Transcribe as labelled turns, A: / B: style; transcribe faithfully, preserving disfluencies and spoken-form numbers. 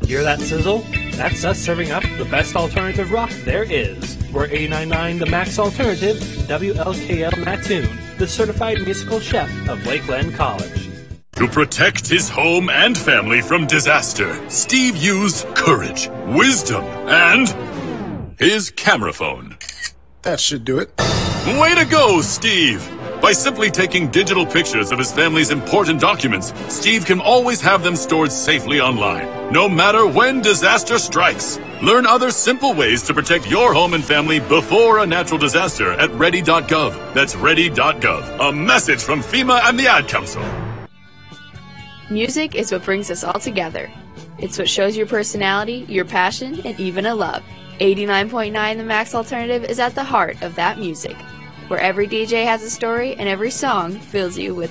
A: Hear that sizzle? That's us serving up the best alternative rock there is. We're eighty-nine point nine The Max Alternative, W L K L Mattoon, the certified musical chef of Lakeland College.
B: To protect his home and family from disaster, Steve used courage, wisdom, and his camera phone.
C: That should do it.
B: Way to go, Steve! By simply taking digital pictures of his family's important documents, Steve can always have them stored safely online, no matter when disaster strikes. Learn other simple ways to protect your home and family before a natural disaster at ready dot gov. That's ready dot gov. A message from FEMA and the Ad Council.
D: Music is what brings us all together. It's what shows your personality, your passion, and even a love. eighty-nine point nine The Max Alternative is at the heart of that music, where every D J has a story and every song fills you with